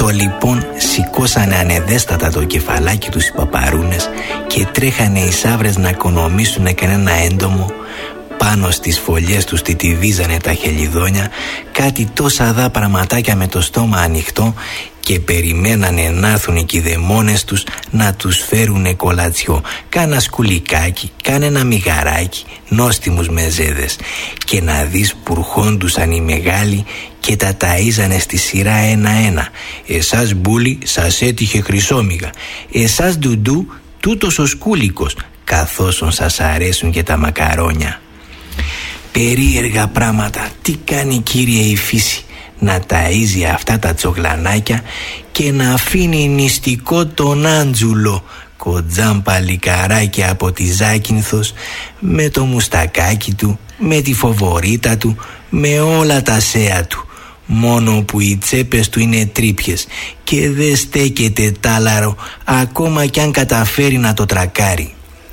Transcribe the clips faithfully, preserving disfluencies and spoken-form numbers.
λοιπόν σηκώσανε ανεδέστατα το κεφαλάκι τους οι παπαρούνες και τρέχανε οι σαύρες να οικονομήσουνε κανένα έντομο. Πάνω στις φωλιές τους τιτιβίζανε τα χελιδόνια, κάτι τόσα δά πραγματάκια με το στόμα ανοιχτό, και περιμένανε να έρθουν οι κηδεμόνες τους να τους φέρουνε κολατσιό, κάνα σκουλικάκι, κανένα μυγαράκι, νόστιμους μεζέδες, και να δεις που ρχόντουσαν οι μεγάλοι και τα ταΐζανε στη σειρά ένα-ένα. Εσάς μπούλι σας έτυχε χρυσόμυγα, εσάς ντουντού τούτος ο σκούλικος, καθώς σας αρέσουν και τα μακαρόνια. Περίεργα πράγματα, τι κάνει κύριε η φύση, να ταΐζει αυτά τα τσογλανάκια και να αφήνει νηστικό τον Άντζουλο, κοντζάμ παλικαράκι από τη Ζάκυνθος, με το μουστακάκι του, με τη φοβορίτα του, με όλα τα σέα του, μόνο που οι τσέπες του είναι τρύπιες και δεν στέκεται τάλαρο ακόμα κι αν καταφέρει να το τρακάρει.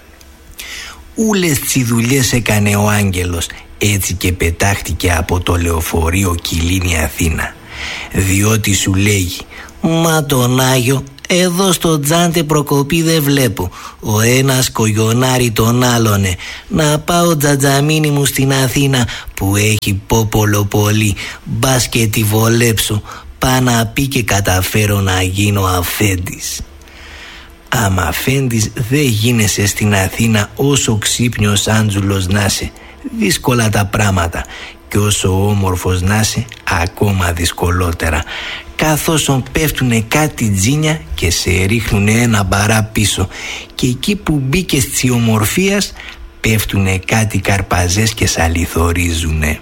Ούλες τσι δουλειές έκανε ο Άγγελος, έτσι και πετάχτηκε από το λεωφορείο Κιλίνη Αθήνα, διότι σου λέγει «Μα τον Άγιο εδώ στο Τζάντε προκοπή δεν βλέπω, ο ένας κογιονάρι τον άλλονε, να πάω τζατζαμίνι μου στην Αθήνα που έχει πόπολο πολύ, μπας και τη βολέψω, πά να πει και καταφέρω να γίνω αφέντης». Άμα αφέντης δεν γίνεσαι στην Αθήνα όσο ξύπνιος Άντζουλος να είσαι, δύσκολα τα πράγματα, και όσο όμορφος να είσαι ακόμα δυσκολότερα, καθώς πέφτουνε κάτι τζίνια και σε ρίχνουνε ένα μπαρά πίσω, και εκεί που μπήκες της ομορφίας πέφτουνε κάτι καρπαζές και σαλιθορίζουνε.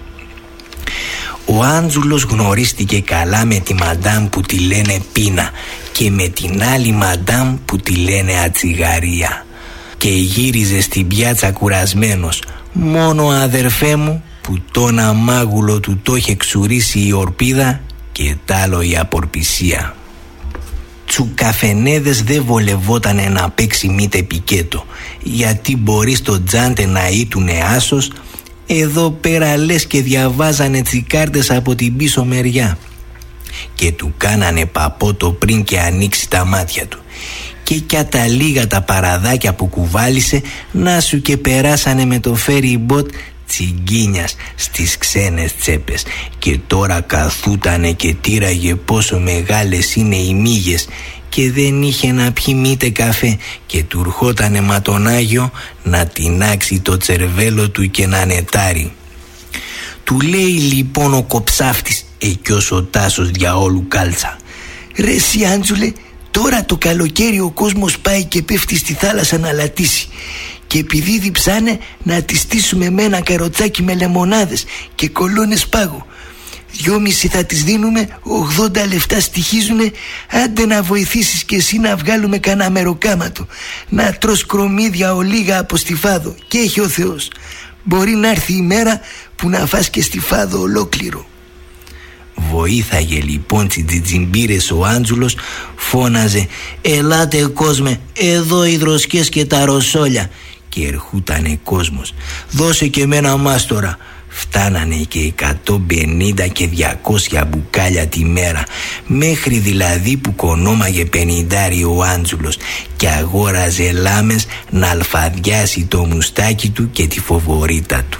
Ο Άντζουλος γνωρίστηκε καλά με τη μαντάμ που τη λένε Πίνα και με την άλλη μαντάμ που τη λένε Ατσιγαρία, και γύριζε στην πιάτσα κουρασμένος, μόνο αδερφέ μου που τον αμάγουλο του το είχε ξουρίσει η ορπίδα και τ' άλλο η απορπισία. Τσουκαφενέδες δεν βολευότανε να παίξει μήτε πικέτο, γιατί μπορεί στο Τζάντε να ήτουνε άσος, εδώ πέρα λες και διαβάζανε τσικάρτες από την πίσω μεριά, και του κάνανε παπότο πριν και ανοίξει τα μάτια του, και κι τα λίγα τα παραδάκια που κουβάλισε να σου και περάσανε με το φέρι μποτ τσιγκίνιας στις ξένες τσέπες, και τώρα καθούτανε και τύραγε πόσο μεγάλες είναι οι μύγες, και δεν είχε να πιει μήτε καφέ, και του ρχότανε μα τον Άγιο να τεινάξει το τσερβέλο του και να νετάρει. Του λέει λοιπόν ο κοψάφτης, εκειός ο Τάσος διαόλου κάλτσα, «Ρε εσύ Άντζουλε, τώρα το καλοκαίρι ο κόσμος πάει και πέφτει στη θάλασσα να λατήσει, και επειδή διψάνε να τη στήσουμε με ένα καροτσάκι με λεμονάδες και κολόνες πάγου. Δυόμιση θα τις δίνουμε, ογδόντα λεφτά στοιχίζουνε, άντε να βοηθήσεις κι εσύ να βγάλουμε κανένα μεροκάματο, να τρως κρομίδια ολίγα από στιφάδο, και έχει ο Θεός. Μπορεί να έρθει η μέρα που να φας και στιφάδο ολόκληρο». Βοήθαγε λοιπόν τις τζιτζιμπήρες ο Άντζουλος, φώναζε «Ελάτε κόσμε, εδώ οι δροσκές και τα ροσόλια», και ερχούτανε κόσμος. «Δώσε και μένα μάστορα». Φτάνανε και εκατόν πενήντα και διακόσια μπουκάλια τη μέρα, μέχρι δηλαδή που κονόμαγε πενηντάρι ο Άντζουλος και αγόραζε λάμες να αλφαδιάσει το μουστάκι του και τη φοβορίτα του.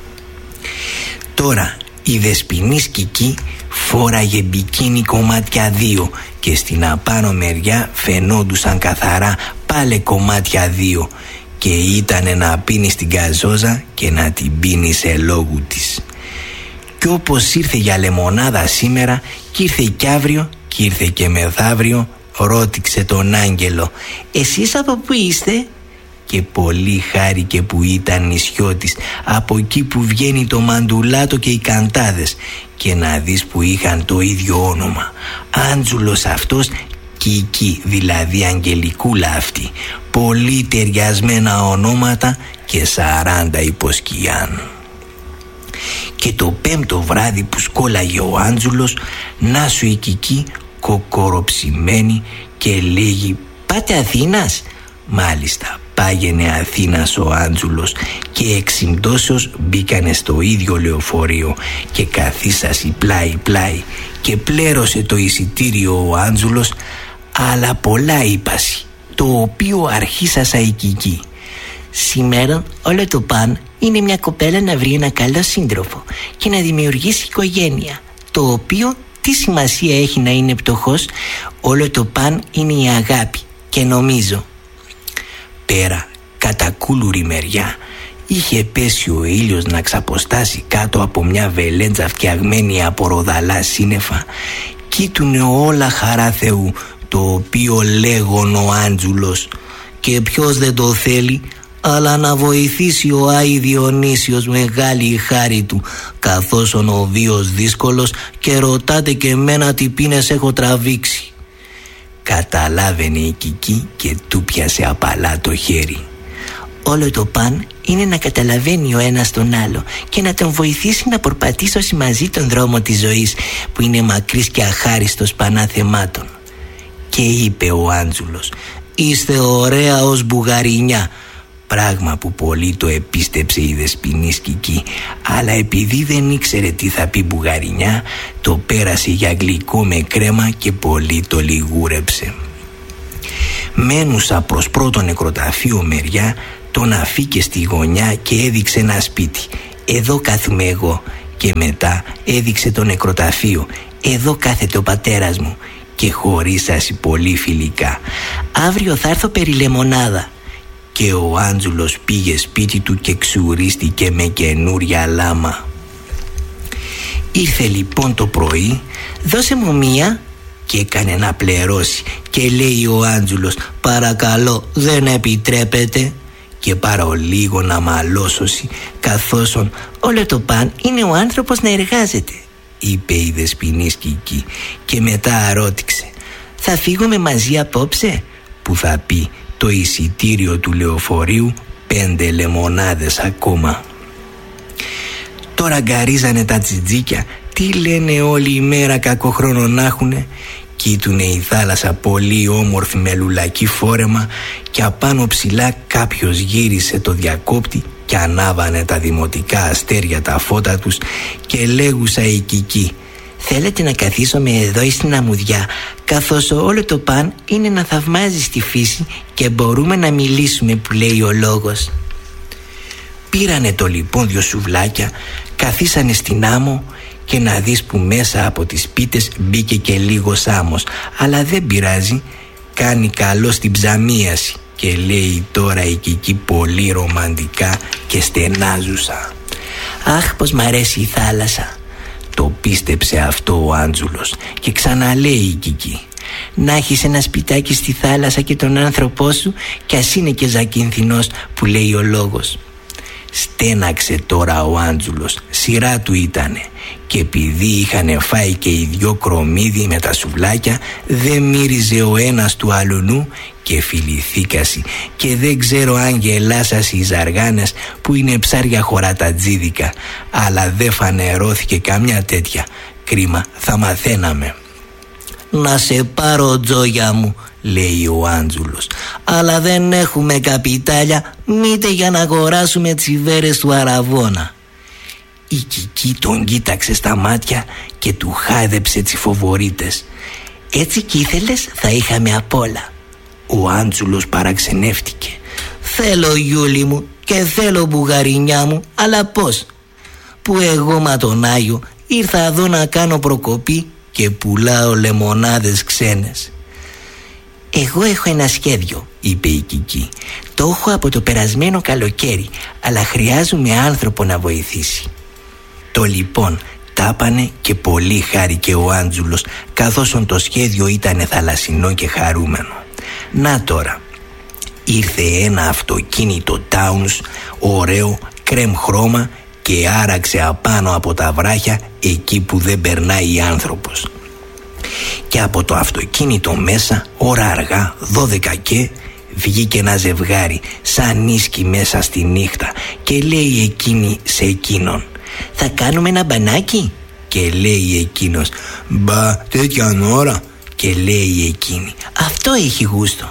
Τώρα η δεσποινή σκική φόραγε μπικίνι κομμάτια δύο, και στην απάνω μεριά φαινόντουσαν καθαρά πάλε κομμάτια δύο, και ήτανε να πίνει στην καζόζα και να την πίνει σε λόγου της. Κι όπως ήρθε για λεμονάδα σήμερα, κι ήρθε κι αύριο, κι ήρθε και μεθαύριο, ρώτηξε τον Άγγελο «Εσείς από πού είστε?» Και πολύ χάρηκε που ήταν νησιώτης, από εκεί που βγαίνει το μαντουλάτο και οι καντάδες, και να δεις που είχαν το ίδιο όνομα, Άντζουλος αυτός, Κίκη, δηλαδή Αγγελικούλα αυτή, πολύ ταιριασμένα ονόματα και σαράντα υποσκιάν. Και το πέμπτο βράδυ που σκόλαγε ο Άντζουλος, να σου η Κική κοκοροψημένη και λέγει «Πάτε Αθήνας?» «Μάλιστα, πάγαινε Αθήνας ο Άντζουλος και εξυμπτώσεως μπήκανε στο ίδιο λεωφορείο και καθίσασι πλάι πλάι και πλέρωσε το εισιτήριο ο Άντζουλος, αλλά πολλά είπασι, το οποίο αρχίσασα η Κική. Σήμερα όλο το παν είναι μια κοπέλα να βρει ένα καλό σύντροφο και να δημιουργήσει οικογένεια, το οποίο τι σημασία έχει να είναι πτωχός? Όλο το παν είναι η αγάπη και νομίζω. Πέρα κατά κούλουρη μεριά είχε πέσει ο ήλιος να ξαποστάσει κάτω από μια βελέντζα φτιαγμένη από ροδαλά σύννεφα. Κοίτουνε όλα χαρά Θεού, το οποίο λέγον ο Άντζουλος, και ποιος δεν το θέλει, αλλά να βοηθήσει ο Άι Διονύσιος, μεγάλη η χάρη του, καθώς ο βίος δύσκολος και ρωτάτε και εμένα τι πίνες έχω τραβήξει. Καταλάβαινε η Κική και του πιάσε απαλά το χέρι. Όλο το παν είναι να καταλαβαίνει ο ένας τον άλλο και να τον βοηθήσει να προπατήσει μαζί τον δρόμο της ζωής, που είναι μακρύς και αχάριστος πανά θεμάτων. Και είπε ο Άντζουλος, είστε ωραία ως μπουγαρινιά. Πράγμα που πολύ το επίστεψε η Δεσποινής Κική, αλλά επειδή δεν ήξερε τι θα πει μπουγαρινιά, το πέρασε για γλυκό με κρέμα και πολύ το λιγούρεψε. Μένουσα προς πρώτο νεκροταφείο μεριά, τον αφήκε στη γωνιά και έδειξε ένα σπίτι. Εδώ κάθομαι εγώ. Και μετά έδειξε το νεκροταφείο. Εδώ κάθεται ο πατέρας μου. Και χωρίσασι πολύ φιλικά. Αύριο θα έρθω περί λεμονάδα. Και ο Άντζουλος πήγε σπίτι του και ξουρίστηκε με καινούρια λάμα. Ήρθε λοιπόν το πρωί, δώσε μου μία, και έκανε να πληρώσει. Και λέει ο Άντζουλος, παρακαλώ, δεν επιτρέπεται. Και πάρω λίγο να μαλώσωσει, καθώς όλο το παν είναι ο άνθρωπος να εργάζεται, είπε η Δεσποινής Κική. Και μετά ρώτηξε, θα φύγουμε μαζί απόψε? Που θα πει το εισιτήριο του λεωφορείου πέντε λεμονάδες ακόμα. Τώρα γκαρίζανε τα τσιτζίκια. Τι λένε όλη η μέρα, κακό χρόνο να έχουνε. Κοίτουνε η θάλασσα πολύ όμορφη με λουλακί φόρεμα, και απάνω ψηλά κάποιος γύρισε το διακόπτη και ανάβανε τα δημοτικά αστέρια τα φώτα τους και λέγουσα η Κική, θέλετε να καθίσουμε εδώ στην αμμουδιά, καθώς όλο το παν είναι να θαυμάζει τη φύση και μπορούμε να μιλήσουμε, που λέει ο λόγος. Πήρανε το λοιπόν δυο σουβλάκια, καθίσανε στην άμμο, και να δεις που μέσα από τις πίτες μπήκε και λίγος άμμος, αλλά δεν πειράζει, κάνει καλό στην ψαμίαση. Και λέει τώρα η Κική πολύ ρομαντικά και στενάζουσα, αχ, πως μ' αρέσει η θάλασσα. Το πίστεψε αυτό ο Άντζουλος και ξαναλέει η Κική, να έχεις ένα σπιτάκι στη θάλασσα και τον άνθρωπό σου, κι ας είναι και ζακίνθινος, που λέει ο λόγος. Στέναξε τώρα ο Άντζουλος, σειρά του ήτανε, και επειδή είχανε φάει και οι δυο κρομίδι με τα σουβλάκια, δεν μύριζε ο ένας του αλουνού και φιληθήκασι. Και δεν ξέρω αν γελάσασι οι ζαργάνες, που είναι ψάρια χωρατατζίδικα, αλλά δεν φανερώθηκε καμιά τέτοια. Κρίμα, θα μαθαίναμε. Να σε πάρω, τζόγια μου, λέει ο Άντζουλος, αλλά δεν έχουμε καπιτάλια μήτε για να αγοράσουμε τσιβέρες του Αραβώνα. Η Κική τον κοίταξε στα μάτια και του χάδεψε τσιφοβορίτες. Έτσι κι ήθελες, θα είχαμε απ' όλα. Ο Άντζουλος παραξενεύτηκε. Θέλω Γιούλη μου και θέλω μπουγαρινιά μου, αλλά πώς? Που εγώ μα τον Άγιο ήρθα εδώ να κάνω προκοπή και πουλάω λεμονάδες ξένες. Εγώ έχω ένα σχέδιο, είπε η Κική. Το έχω από το περασμένο καλοκαίρι, αλλά χρειάζομαι άνθρωπο να βοηθήσει. Το λοιπόν τάπανε και πολύ χάρηκε ο Άντζουλος, καθώς το σχέδιο ήταν θαλασσινό και χαρούμενο. Να τώρα, ήρθε ένα αυτοκίνητο Τάουνς, ωραίο, κρέμ χρώμα, και άραξε απάνω από τα βράχια εκεί που δεν περνάει άνθρωπος. Και από το αυτοκίνητο μέσα, ώρα αργά, δώδεκα και, βγήκε ένα ζευγάρι σαν ίσκι μέσα στη νύχτα και λέει εκείνη σε εκείνον, θα κάνουμε ένα μπανάκι? Και λέει εκείνος, μπα, τέτοια ώρα. Και λέει εκείνη, αυτό έχει γούστο.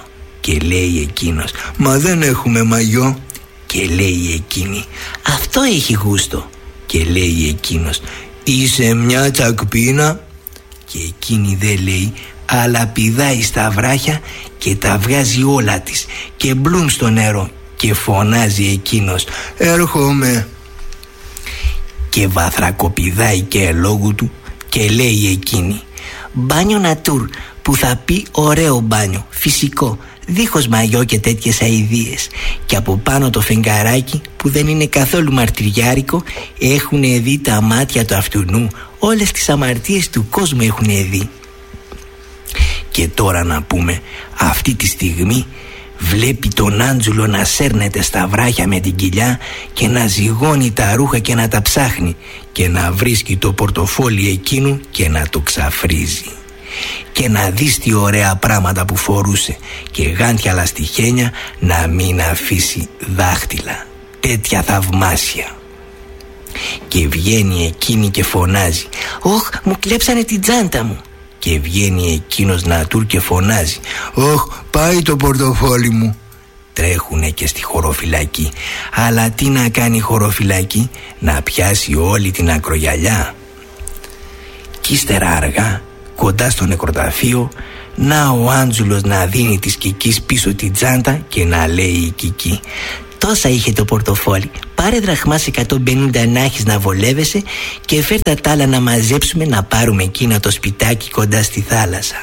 Και λέει εκείνος, μα δεν έχουμε μαγιό. Και λέει εκείνη, αυτό έχει γούστο. Και λέει εκείνος, είσαι μια τσακπίνα. Και εκείνη δεν λέει, αλλά πηδάει στα βράχια και τα βγάζει όλα της και μπλουμ στο νερό. Και φωνάζει εκείνος, έρχομαι. Και βαθρακοπηδάει και ελόγου του. Και λέει εκείνη, μπάνιο νατούρ, που θα πει ωραίο μπάνιο, φυσικό, δίχως μαγιό και τέτοιες αηδίες. Και από πάνω το φεγγαράκι, που δεν είναι καθόλου μαρτυριάρικο, έχουνε δει τα μάτια του αυτουνού. Όλες τις αμαρτίες του κόσμου έχουνε δει. Και τώρα να πούμε, αυτή τη στιγμή βλέπει τον Άντζουλο να σέρνεται στα βράχια με την κοιλιά και να ζυγώνει τα ρούχα και να τα ψάχνει και να βρίσκει το πορτοφόλι εκείνου και να το ξαφρίζει. Και να δεις τι ωραία πράγματα που φορούσε και γάντια λαστιχένια, να μην αφήσει δάχτυλα, τέτοια θαυμάσια. Και βγαίνει εκείνη και φωνάζει, όχ, μου κλέψανε την τσάντα μου. Και βγαίνει εκείνος Νατούρ και φωνάζει, όχ, πάει το πορτοφόλι μου. Τρέχουνε και στη χωροφυλακή. Αλλά τι να κάνει η χωροφυλακή, να πιάσει όλη την ακρογιαλιά. Κι ύστερα αργά, κοντά στο νεκροταφείο, να ο Άντζουλος να δίνει της Κικής πίσω την τσάντα και να λέει η Κική, τόσα είχε το πορτοφόλι, πάρε δραχμάς εκατόν πενήντα να έχεις να βολεύεσαι και φέρτα τα άλλα να μαζέψουμε να πάρουμε εκείνα το σπιτάκι κοντά στη θάλασσα.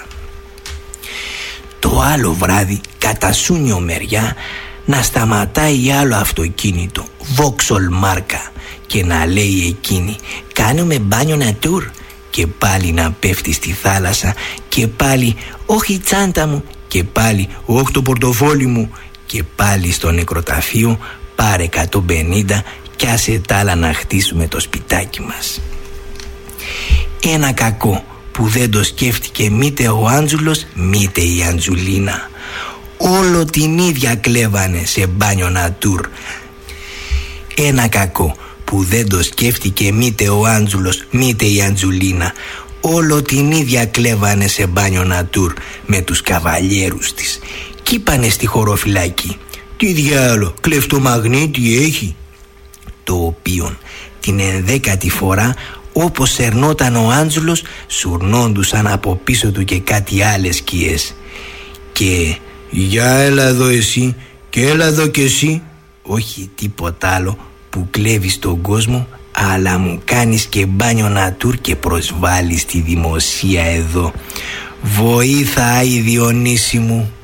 Το άλλο βράδυ κατά Σούνιο μεριά να σταματάει άλλο αυτοκίνητο, Βόξολ μάρκα, και να λέει εκείνη, κάνουμε μπάνιο νατούρ. Και πάλι να πέφτει στη θάλασσα και πάλι, όχι η τσάντα μου, και πάλι, όχι το πορτοφόλι μου, και πάλι στο νεκροταφείο, πάρε εκατόν πενήντα κι άσε τα άλλα να χτίσουμε το σπιτάκι μας. Ένα κακό που δεν το σκέφτηκε μήτε ο Άντζουλος μήτε η Αντζουλίνα. Όλο την ίδια κλέβανε σε μπάνιο νατούρ. Ένα κακό που δεν το σκέφτηκε μήτε ο Άντζουλος μήτε η Αντζουλίνα. Όλο την ίδια κλέβανε σε μπάνιο νατούρ με τους καβαλιέρους της. Κι είπανε στη χωροφυλακή, τι διάλο, κλεφτομαγνήτη έχει. Το οποίον την ενδέκατη φορά, όπως σερνόταν ο Άντζουλος, σουρνόντουσαν από πίσω του και κάτι άλλες σκιές. Και για έλα εδώ εσύ και έλα εδώ κι εσύ. Όχι τίποτα άλλο που κλέβεις τον κόσμο, αλλά μου κάνεις και μπάνιο νατούρ και προσβάλλεις τη δημοσία εδώ. Βοήθα, Άι Διονύση μου.